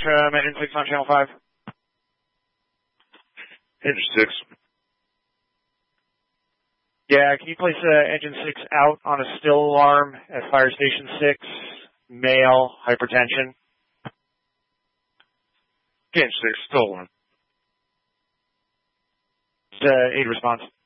Engine 6 on channel 5. Engine 6. Yeah, can you place engine 6 out on a still alarm at fire station 6, male, hypertension? Engine 6, still alarm. 8 response.